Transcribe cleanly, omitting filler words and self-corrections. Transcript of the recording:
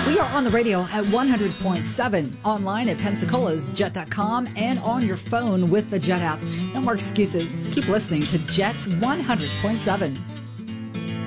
We are on the radio at 100.7, online at Pensacola's Jet.com, and on your phone with the Jet app. No more excuses. Keep listening to Jet 100.7.